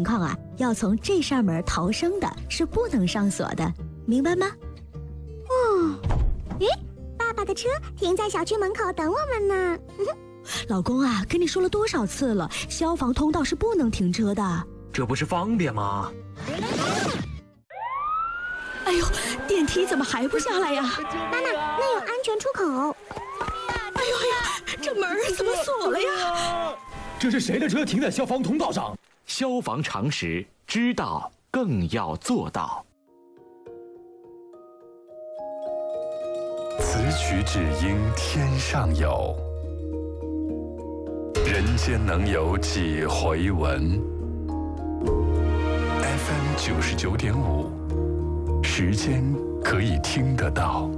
况啊，要从这扇门逃生的是不能上锁的，明白吗？ 咦，爸爸的车停在小区门口等我们呢。 老公啊，跟你说了多少次了，消防通道是不能停车的。 这不是方便吗？ 哎呦，电梯怎么还不下来呀？ 妈妈，那有安全出口。 哎呦，这门怎么锁了呀？ 这是谁的车停在消防通道上？ 消防常识，知道更要做到。 此曲只应天上有，人间能有几回闻。FM 99.5，时间可以听得到。